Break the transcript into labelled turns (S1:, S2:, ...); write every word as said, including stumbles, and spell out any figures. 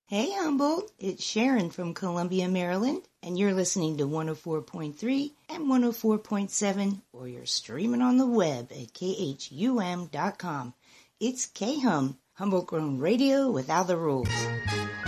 S1: Hey, Humboldt. It's Sharon from Columbia, Maryland, and you're listening to one oh four point three and one oh four point seven, or you're streaming on the web at K H U M dot com. It's K-Hum, Humboldt Grown Radio without the rules.